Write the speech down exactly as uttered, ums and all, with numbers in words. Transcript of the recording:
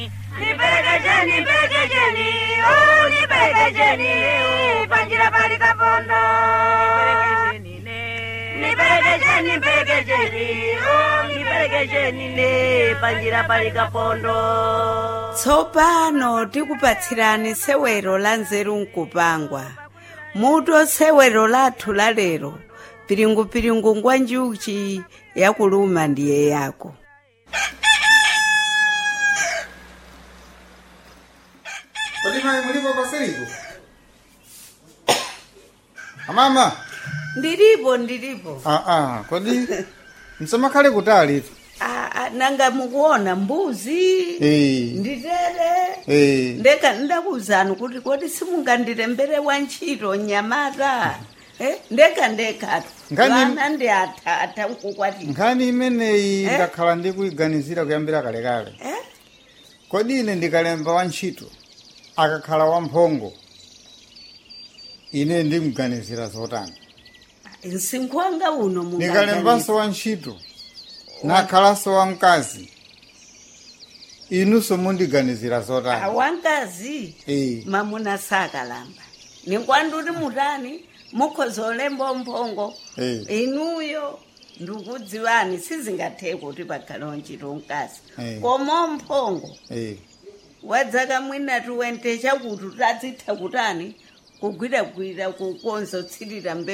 Nipelekesheni, nipelekesheni, oh, nipelekesheni, panjira pali kapondo. Nipelekesheni ne, nipelekesheni, nipelekesheni, oh, nipelekesheni ne, panjira pali kapondo. Tsopano tikupatsirani sewero la nzeru nkupangwa. Muto sewero lathu la lero, piringu-piringu ngwa njuchi yakuluma ndiye yako. Kodi mai mulipo pasiripo? Mama. Ndilipo ndilipo. Ah ah, kodi msamakhale kutali. Ah, nanga mukuona mbuzi. Eh. Nditere. Eh. Ndeka ndakuzana kuti kodi simungandirembere wantchito nyamata. Eh, ndeka ndeka. Ngani Vana ndi atata nkukwati. Ngani imeneyi ndakhala ndikuiganizira kuyambira kale kale. Eh? Kodi ine ndikalemba wantchito akakhala wamphongo ine ndimganizira zotani. Nsinkhwanga uno munga. Ndikalembanso wantchito nakhalanso wamkazi inuso mundiganizira zotani. Awankazi. Eh. Mamuna sakalamba. Ningwanduti mutani mukhozolemba mphongo. Eh. Inuyo ndikudziwani sizingathe kuti pakhale wantchito mkazi. Eh. Koma mphongo. Eh. Wadzaka mwina tuwente chakuti tadzitha kutani kugwira gwira kukonzo tsirira mbe